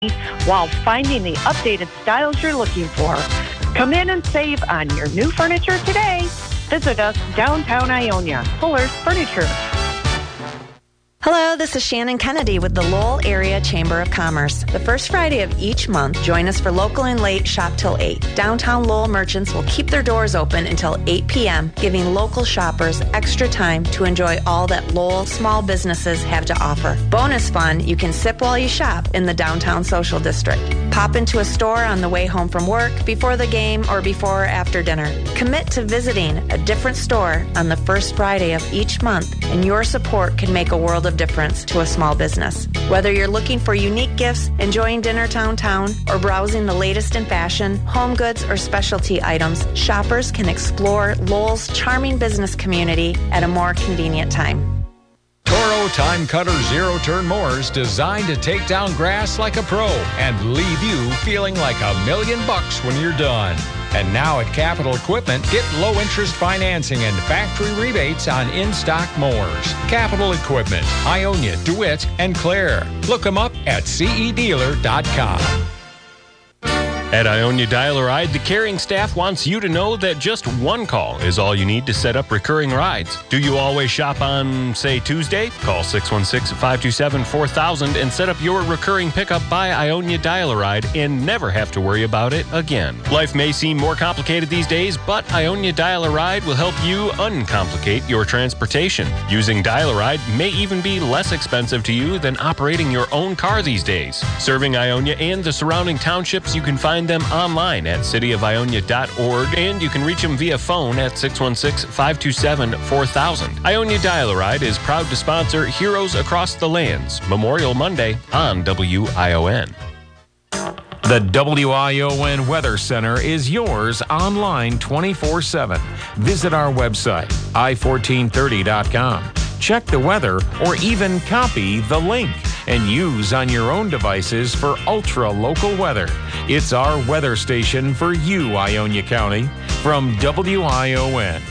while finding the updated styles you're looking for. Come in and save on your new furniture today. Visit us downtown Ionia, Fuller's Furniture. Hello, this is Shannon Kennedy with the Lowell Area Chamber of Commerce. The first Friday of each month, join us for Local and Late Shop Till 8. Downtown Lowell merchants will keep their doors open until 8 p.m., giving local shoppers extra time to enjoy all that Lowell small businesses have to offer. Bonus fun, you can sip while you shop in the Downtown Social District. Pop into a store on the way home from work, before the game, or before or after dinner. Commit to visiting a different store on the first Friday of each month, and your support can make a world of difference to a small business. Whether you're looking for unique gifts, enjoying dinner downtown, or browsing the latest in fashion, home goods, or specialty items, shoppers can explore Lowell's charming business community at a more convenient time. Toro Time Cutter Zero Turn Mowers designed to take down grass like a pro and leave you feeling like $1 million when you're done. And now at Capital Equipment, get low-interest financing and factory rebates on in-stock mowers. Capital Equipment, Ionia, DeWitt, and Clare. Look them up at cedealer.com. At Ionia Dial-A-Ride, the caring staff wants you to know that just one call is all you need to set up recurring rides. Do you always shop on, say, Tuesday? Call 616-527-4000 and set up your recurring pickup by Ionia Dial-A-Ride and never have to worry about it again. Life may seem more complicated these days, but Ionia Dial-A-Ride will help you uncomplicate your transportation. Using Dial-A-Ride may even be less expensive to you than operating your own car these days. Serving Ionia and the surrounding townships, you can find them online at cityofionia.org, and you can reach them via phone at 616-527-4000. Ionia Dial-A-Ride is proud to sponsor Heroes Across the Lands Memorial Monday on WION. The WION Weather Center is yours online 24/7. Visit our website, i1430.com. Check the weather or even copy the link and use on your own devices for ultra-local weather. It's our weather station for you, Ionia County, from WION.